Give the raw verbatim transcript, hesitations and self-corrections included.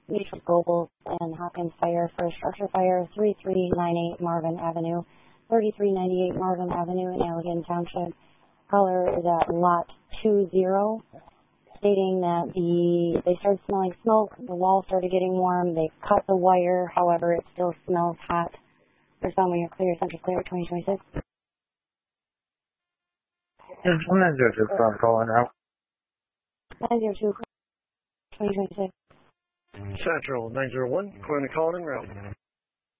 Mutual Global and Hopkins Fire for a structure fire, three three nine eight Marvin Avenue, thirty-three ninety-eight Marvin Avenue in Allegan Township. Caller is at lot two zero, stating that the they started smelling smoke, the wall started getting warm, they cut the wire, however it still smells hot. Respond when you're clear, Central Clear, twenty twenty-six. nine zero two, from calling out. nine zero two, twenty twenty-six. Central nine zero one, calling the calling route.